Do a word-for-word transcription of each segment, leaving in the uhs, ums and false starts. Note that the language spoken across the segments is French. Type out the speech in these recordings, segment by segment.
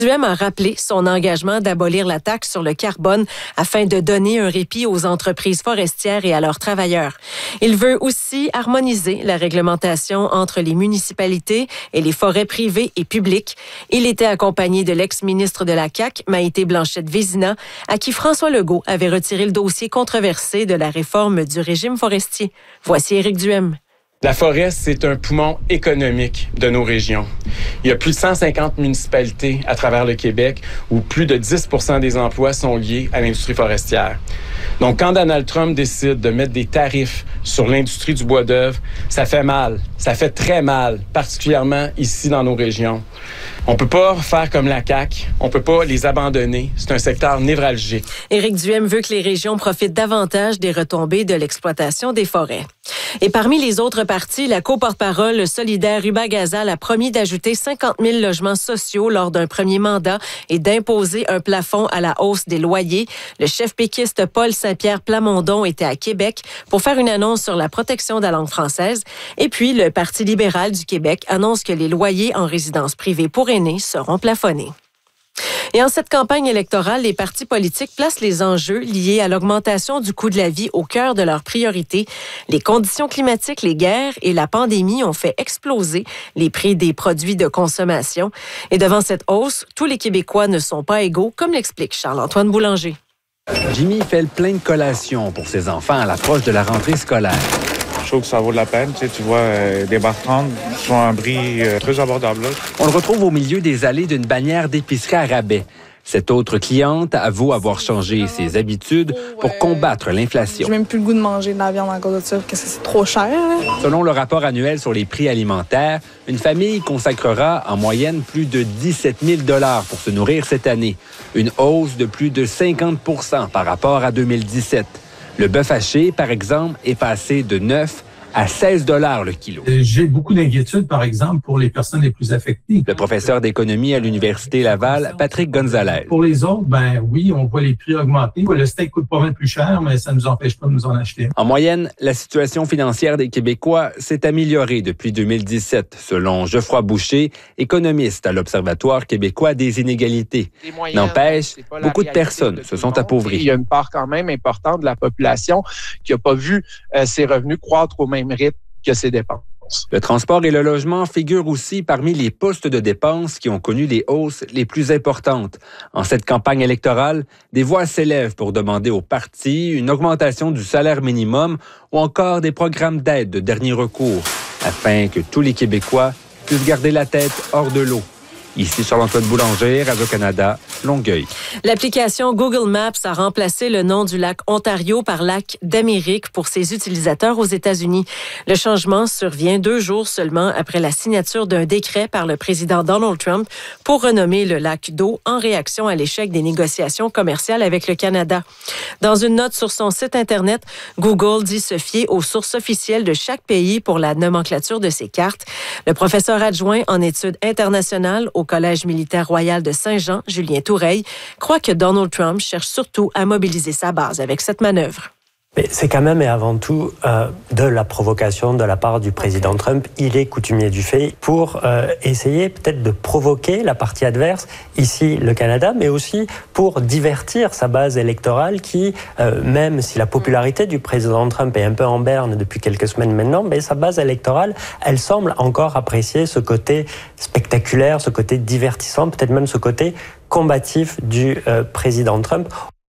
Duhem a rappelé son engagement d'abolir la taxe sur le carbone afin de donner un répit aux entreprises forestières et à leurs travailleurs. Il veut aussi harmoniser la réglementation entre les municipalités et les forêts privées et publiques. Il était accompagné de l'ex-ministre de la C A Q, Maïté Blanchette-Vézina, à qui François Legault avait retiré le dossier controversé de la réforme du régime forestier. Voici Éric Duhem. La forêt, c'est un poumon économique de nos régions. Il y a plus de cent cinquante municipalités à travers le Québec où plus de dix pour cent des emplois sont liés à l'industrie forestière. Donc, quand Donald Trump décide de mettre des tarifs sur l'industrie du bois d'œuvre, ça fait mal. Ça fait très mal, particulièrement ici dans nos régions. On peut pas faire comme la C A Q. On peut pas les abandonner. C'est un secteur névralgique. Éric Duhem veut que les régions profitent davantage des retombées de l'exploitation des forêts. Et parmi les autres partis, la co-porte-parole solidaire Ruba Gazal a promis d'ajouter cinquante mille logements sociaux lors d'un premier mandat et d'imposer un plafond à la hausse des loyers. Le chef péquiste Paul Saint-Pierre Plamondon était à Québec pour faire une annonce sur la protection de la langue française. Et puis, le Parti libéral du Québec annonce que les loyers en résidence privée pour aînés seront plafonnés. Et en cette campagne électorale, les partis politiques placent les enjeux liés à l'augmentation du coût de la vie au cœur de leurs priorités. Les conditions climatiques, les guerres et la pandémie ont fait exploser les prix des produits de consommation. Et devant cette hausse, tous les Québécois ne sont pas égaux, comme l'explique Charles-Antoine Boulanger. Jimmy fait le plein de collations pour ses enfants à l'approche de la rentrée scolaire. Je trouve que ça vaut de la peine. Tu sais, tu vois, euh, des barres trente sont à un prix euh, très abordable. Là. On le retrouve au milieu des allées d'une bannière d'épicerie à rabais. Cette autre cliente avoue avoir changé ses habitudes pour combattre l'inflation. J'ai même plus le goût de manger de la viande en cause de ça, parce que c'est trop cher. Selon le rapport annuel sur les prix alimentaires, une famille consacrera en moyenne plus de dix-sept mille dollars pour se nourrir cette année. Une hausse de plus de cinquante pour cent par rapport à deux mille dix-sept. Le bœuf haché, par exemple, est passé de neuf à seize dollars le kilo. J'ai beaucoup d'inquiétudes, par exemple, pour les personnes les plus affectées. Le professeur d'économie à l'Université Laval, Patrick Gonzalez. Pour les autres, ben oui, on voit les prix augmenter. Le steak coûte pas mal plus cher, mais ça ne nous empêche pas de nous en acheter. En moyenne, la situation financière des Québécois s'est améliorée depuis deux mille dix-sept, selon Geoffroy Boucher, économiste à l'Observatoire québécois des inégalités. N'empêche, beaucoup de personnes se sont appauvries. Il y a une part quand même importante de la population qui n'a pas vu euh, ses revenus croître au même rythme que ses dépenses. Le transport et le logement figurent aussi parmi les postes de dépenses qui ont connu les hausses les plus importantes. En cette campagne électorale, des voix s'élèvent pour demander aux partis une augmentation du salaire minimum ou encore des programmes d'aide de dernier recours, afin que tous les Québécois puissent garder la tête hors de l'eau. Ici Charles-Antoine Boulanger, Radio-Canada, Longueuil. L'application Google Maps a remplacé le nom du lac Ontario par lac d'Amérique pour ses utilisateurs aux États-Unis. Le changement survient deux jours seulement après la signature d'un décret par le président Donald Trump pour renommer le lac d'eau en réaction à l'échec des négociations commerciales avec le Canada. Dans une note sur son site Internet, Google dit se fier aux sources officielles de chaque pays pour la nomenclature de ses cartes. Le professeur adjoint en études internationales au Collège militaire royal de Saint-Jean, Julien Toureille, croit que Donald Trump cherche surtout à mobiliser sa base avec cette manœuvre. Mais c'est quand même et avant tout euh, de la provocation de la part du président Trump. Il est coutumier du fait pour euh, essayer peut-être de provoquer la partie adverse, ici le Canada, mais aussi pour divertir sa base électorale qui, euh, même si la popularité du président Trump est un peu en berne depuis quelques semaines maintenant, mais sa base électorale, elle semble encore apprécier ce côté spectaculaire, ce côté divertissant, peut-être même ce côté combatif du euh, président Trump.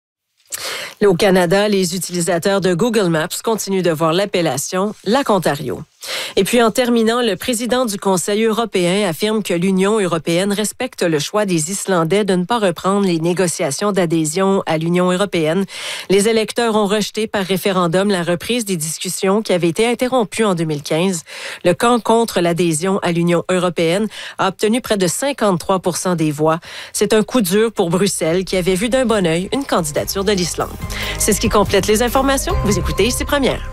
Au Canada, les utilisateurs de Google Maps continuent de voir l'appellation Lac Ontario. Et puis, en terminant, le président du Conseil européen affirme que l'Union européenne respecte le choix des Islandais de ne pas reprendre les négociations d'adhésion à l'Union européenne. Les électeurs ont rejeté par référendum la reprise des discussions qui avaient été interrompues en deux mille quinze. Le camp contre l'adhésion à l'Union européenne a obtenu près de cinquante-trois pour cent des voix. C'est un coup dur pour Bruxelles qui avait vu d'un bon œil une candidature de l'Islande. C'est ce qui complète les informations. Vous écoutez ici Première.